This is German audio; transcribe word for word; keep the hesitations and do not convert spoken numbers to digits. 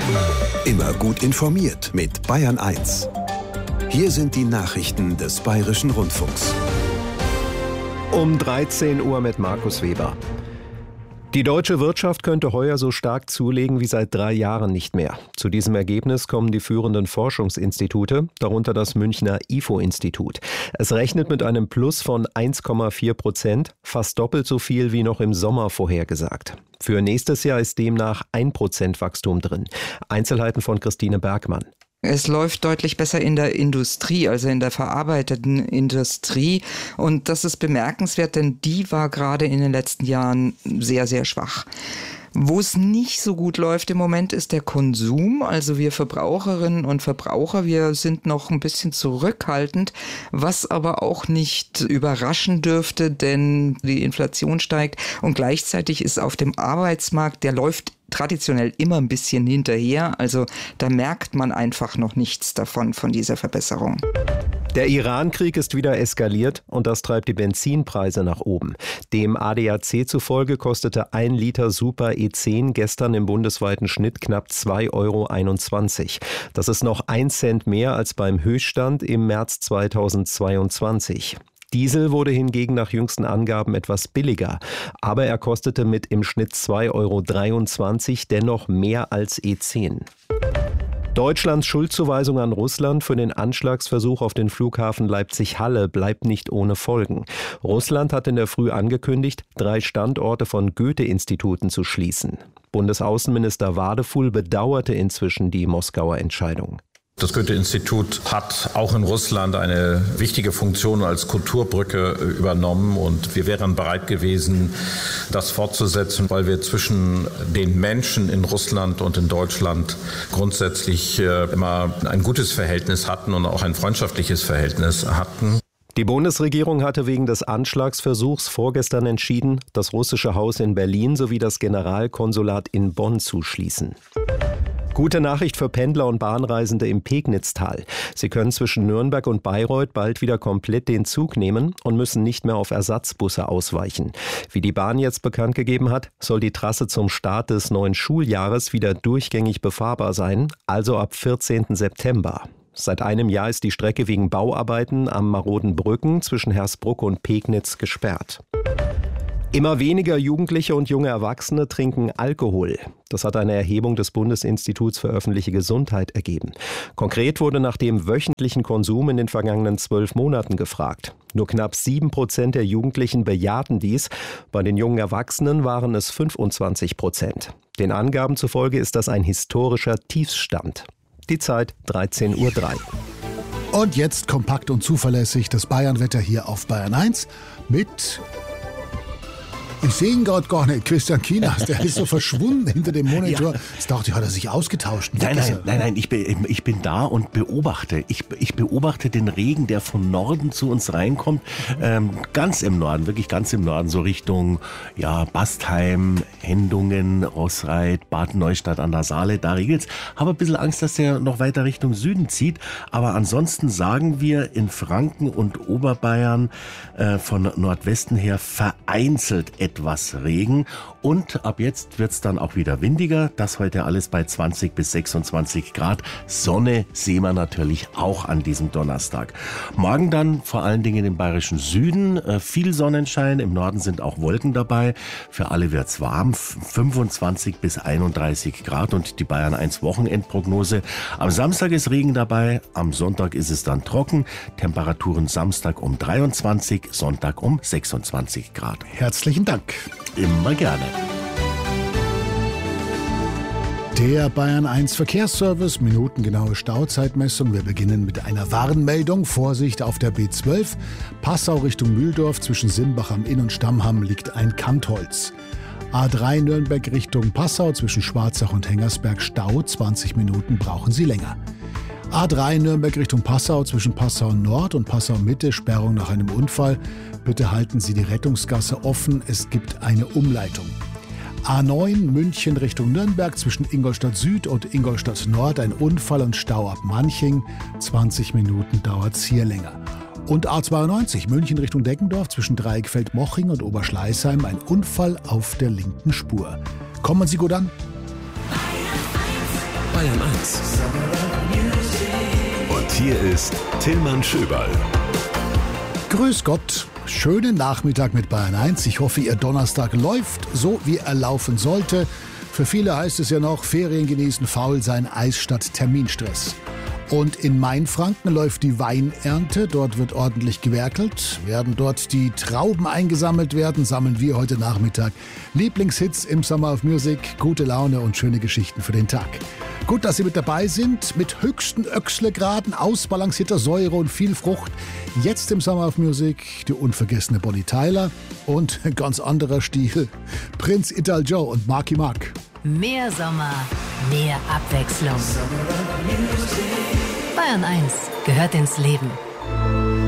Immer gut informiert mit Bayern eins. Hier sind die Nachrichten des Bayerischen Rundfunks. Um dreizehn Uhr mit Markus Weber. Die deutsche Wirtschaft könnte heuer so stark zulegen wie seit drei Jahren nicht mehr. Zu diesem Ergebnis kommen die führenden Forschungsinstitute, darunter das Münchner I F O-Institut. Es rechnet mit einem Plus von eins Komma vier Prozent, fast doppelt so viel wie noch im Sommer vorhergesagt. Für nächstes Jahr ist demnach ein Prozent Wachstum drin. Einzelheiten von Christine Bergmann. Es läuft deutlich besser in der Industrie, also in der verarbeitenden Industrie. Und das ist bemerkenswert, denn die war gerade in den letzten Jahren sehr, sehr schwach. Wo es nicht so gut läuft im Moment ist der Konsum. Also wir Verbraucherinnen und Verbraucher, wir sind noch ein bisschen zurückhaltend, was aber auch nicht überraschen dürfte, denn die Inflation steigt und gleichzeitig ist auf dem Arbeitsmarkt, der läuft traditionell immer ein bisschen hinterher. Also da merkt man einfach noch nichts davon, von dieser Verbesserung. Der Iran-Krieg ist wieder eskaliert und das treibt die Benzinpreise nach oben. Dem A D A C zufolge kostete ein Liter Super E zehn gestern im bundesweiten Schnitt knapp zwei Euro einundzwanzig. Das ist noch ein Cent mehr als beim Höchststand im März zweitausendzweiundzwanzig. Diesel wurde hingegen nach jüngsten Angaben etwas billiger, aber er kostete mit im Schnitt zwei Euro dreiundzwanzig dennoch mehr als E zehn. Deutschlands Schuldzuweisung an Russland für den Anschlagsversuch auf den Flughafen Leipzig-Halle bleibt nicht ohne Folgen. Russland hat in der Früh angekündigt, drei Standorte von Goethe-Instituten zu schließen. Bundesaußenminister Wadefuhl bedauerte inzwischen die Moskauer Entscheidung. Das Goethe-Institut hat auch in Russland eine wichtige Funktion als Kulturbrücke übernommen und wir wären bereit gewesen, das fortzusetzen, weil wir zwischen den Menschen in Russland und in Deutschland grundsätzlich immer ein gutes Verhältnis hatten und auch ein freundschaftliches Verhältnis hatten. Die Bundesregierung hatte wegen des Anschlagsversuchs vorgestern entschieden, das russische Haus in Berlin sowie das Generalkonsulat in Bonn zu schließen. Gute Nachricht für Pendler und Bahnreisende im Pegnitztal. Sie können zwischen Nürnberg und Bayreuth bald wieder komplett den Zug nehmen und müssen nicht mehr auf Ersatzbusse ausweichen. Wie die Bahn jetzt bekannt gegeben hat, soll die Trasse zum Start des neuen Schuljahres wieder durchgängig befahrbar sein, also ab vierzehnten September. Seit einem Jahr ist die Strecke wegen Bauarbeiten am maroden Brücken zwischen Hersbruck und Pegnitz gesperrt. Immer weniger Jugendliche und junge Erwachsene trinken Alkohol. Das hat eine Erhebung des Bundesinstituts für öffentliche Gesundheit ergeben. Konkret wurde nach dem wöchentlichen Konsum in den vergangenen zwölf Monaten gefragt. Nur knapp sieben Prozent der Jugendlichen bejahten dies. Bei den jungen Erwachsenen waren es fünfundzwanzig Prozent. Den Angaben zufolge ist das ein historischer Tiefsstand. Die Zeit dreizehn Uhr drei. Und jetzt kompakt und zuverlässig das Bayernwetter hier auf Bayern eins mit... Ich sehe ihn gerade gar nicht, Christian Kienast, der ist so verschwunden hinter dem Monitor. Ja. Ich dachte, hat er sich ausgetauscht. Nein, nein, nein, nein, ich bin, ich bin da und beobachte. Ich, ich beobachte den Regen, der von Norden zu uns reinkommt. Ähm, ganz im Norden, wirklich ganz im Norden, so Richtung ja, Bastheim, Hendungen, Roßreit, Bad Neustadt an der Saale, da regelt's. Habe ein bisschen Angst, dass der noch weiter Richtung Süden zieht. Aber ansonsten sagen wir in Franken und Oberbayern äh, von Nordwesten her vereinzelt etwas Regen und ab jetzt wird's dann auch wieder windiger. Das heute alles bei zwanzig bis sechsundzwanzig Grad. Sonne sehen wir natürlich auch an diesem Donnerstag. Morgen dann vor allen Dingen im bayerischen Süden äh, viel Sonnenschein. Im Norden sind auch Wolken dabei. Für alle wird's warm. fünfundzwanzig bis einunddreißig Grad und die Bayern eins Wochenendprognose. Am Samstag ist Regen dabei. Am Sonntag ist es dann trocken. Temperaturen Samstag um dreiundzwanzig, Sonntag um sechsundzwanzig Grad. Herzlichen Dank. Immer gerne. Der Bayern eins Verkehrsservice, minutengenaue Stauzeitmessung. Wir beginnen mit einer Warnmeldung. Vorsicht auf der B zwölf. Passau Richtung Mühldorf zwischen Simbach am Inn und Stammham liegt ein Kantholz. A drei Nürnberg Richtung Passau zwischen Schwarzach und Hengersberg Stau. zwanzig Minuten brauchen Sie länger. A drei Nürnberg Richtung Passau zwischen Passau Nord und Passau Mitte Sperrung nach einem Unfall. Bitte halten Sie die Rettungsgasse offen. Es gibt eine Umleitung. A neun München Richtung Nürnberg zwischen Ingolstadt Süd und Ingolstadt Nord ein Unfall und Stau ab Manching. zwanzig Minuten dauert's hier länger. Und A zweiundneunzig München Richtung Deggendorf zwischen Dreieckfeld-Moching und Oberschleißheim ein Unfall auf der linken Spur. Kommen Sie gut an? Bayern eins. Und hier ist Tillmann Schöberl. Grüß Gott, schönen Nachmittag mit Bayern eins. Ich hoffe, Ihr Donnerstag läuft so, wie er laufen sollte. Für viele heißt es ja noch, Ferien genießen, faul sein, Eis statt Terminstress. Und in Mainfranken läuft die Weinernte, dort wird ordentlich gewerkelt. Werden dort die Trauben eingesammelt werden, sammeln wir heute Nachmittag Lieblingshits im Summer of Music, gute Laune und schöne Geschichten für den Tag. Gut, dass Sie mit dabei sind, mit höchsten Öchslegraden, ausbalancierter Säure und viel Frucht. Jetzt im Summer of Music die unvergessene Bonnie Tyler und ganz anderer Stil, Prinz Ital Joe und Marky Mark. Mehr Sommer, mehr Abwechslung. Bayern eins gehört ins Leben.